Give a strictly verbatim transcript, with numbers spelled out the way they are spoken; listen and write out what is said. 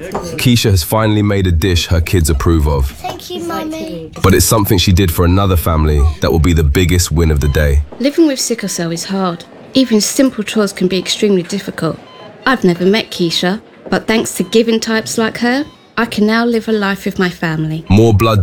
Keisha has finally made a dish her kids approve of. Thank you, Mummy. But it's something she did for another family that will be the biggest win of the day. Living with sickle cell is hard. Even simple chores can be extremely difficult. I've never met Keisha, but thanks to giving types like her, I can now live a life with my family. More blood